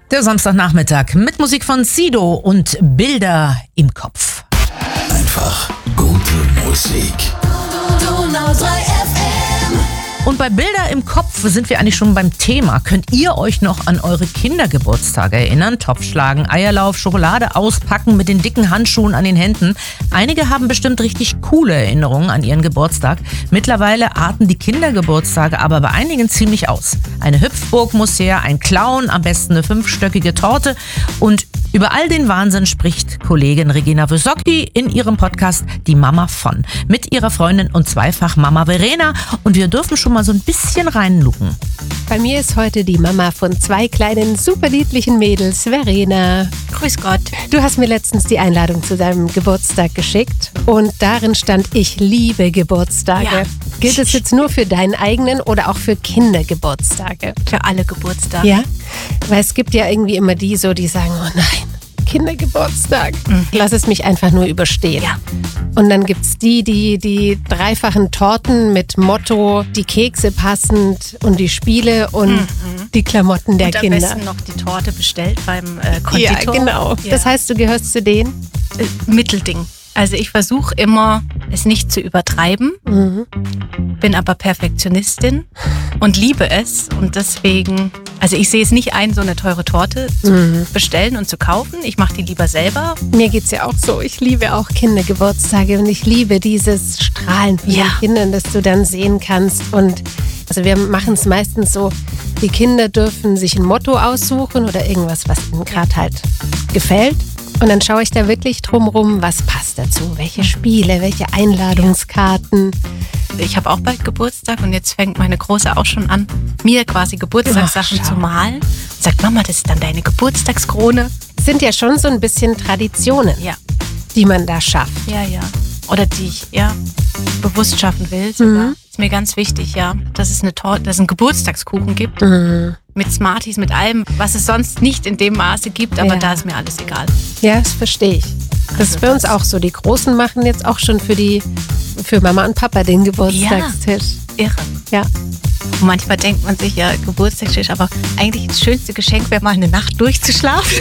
Der Samstagnachmittag mit Musik von Sido und Bilder im Kopf. Einfach gute Musik. Donau 3 FM. Und bei Bilder im Kopf sind wir eigentlich schon beim Thema. Könnt ihr euch noch an eure Kindergeburtstage erinnern? Topf schlagen, Eierlauf, Schokolade auspacken mit den dicken Handschuhen an den Händen. Einige haben bestimmt richtig coole Erinnerungen an ihren Geburtstag. Mittlerweile arten die Kindergeburtstage aber bei einigen ziemlich aus. Eine Hüpfburg muss her, ein Clown, am besten eine 5-stöckige Torte. Und über all den Wahnsinn spricht Kollegin Regina Wysocki in ihrem Podcast Die Mama von mit ihrer Freundin und Zweifach-Mama Verena. Und wir dürfen schon mal so ein bisschen reinlucken. Bei mir ist heute die Mama von 2 kleinen, super niedlichen Mädels, Verena. Grüß Gott. Du hast mir letztens die Einladung zu deinem Geburtstag geschickt und darin stand, ich liebe Geburtstage. Ja. Gilt es jetzt nur für deinen eigenen oder auch für Kindergeburtstage? Für alle Geburtstage. Ja? Weil es gibt ja irgendwie immer die sagen, oh nein, Kindergeburtstag. Lass es mich einfach nur überstehen. Ja. Und dann gibt's die dreifachen Torten mit Motto, die Kekse passend und die Spiele und die Klamotten der Und am Kinder. besten noch die Torte bestellt beim Konditor. Ja, genau. Ja. Das heißt, du gehörst zu denen? Mittelding. Also ich versuche immer, es nicht zu übertreiben, bin aber Perfektionistin und liebe es. Und deswegen, also ich sehe es nicht ein, so eine teure Torte zu bestellen und zu kaufen. Ich mache die lieber selber. Mir geht's ja auch so. Ich liebe auch Kindergeburtstage und ich liebe dieses Strahlen von den Kindern, das du dann sehen kannst. Und also wir machen es meistens so, die Kinder dürfen sich ein Motto aussuchen oder irgendwas, was ihnen gerade halt gefällt. Und dann schaue ich da wirklich drumrum, was passt dazu, welche Spiele, welche Einladungskarten. Ich habe auch bald Geburtstag und jetzt fängt meine Große auch schon an, mir quasi Geburtstagssachen zu malen. Sagt, Mama, das ist dann deine Geburtstagskrone. Es sind ja schon so ein bisschen Traditionen, Ja, die man da schafft. ja. Oder die ich bewusst schaffen will sogar. Ist mir ganz wichtig, dass es eine Torte, dass es einen Geburtstagskuchen gibt. Mit Smarties, mit allem, was es sonst nicht in dem Maße gibt, aber da ist mir alles egal. Ja, das verstehe ich. Das ist bei uns auch so. Die Großen machen jetzt auch schon für Mama und Papa den Geburtstagstisch. Irre. Ja. Und manchmal denkt man sich Geburtstagstisch, aber eigentlich das schönste Geschenk wäre mal eine Nacht durchzuschlafen.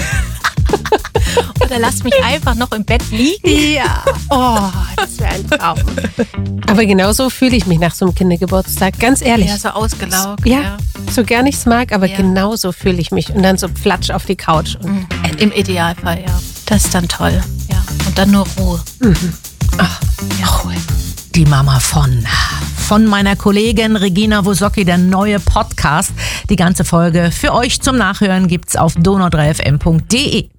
Oder lasst mich einfach noch im Bett liegen. Ja. Oh, das wäre ein Traum. Aber genauso fühle ich mich nach so einem Kindergeburtstag, ganz ehrlich. Ja, so ausgelaugt. Ja, so gern ich es mag, aber Ja. genauso fühle ich mich. Und dann so platsch auf die Couch. Und Im Idealfall, ja. Das ist dann toll. Ja. Und dann nur Ruhe. Ruhe. Die Mama von meiner Kollegin Regina Wysocki, der neue Podcast. Die ganze Folge für euch zum Nachhören gibt's auf donau3fm.de.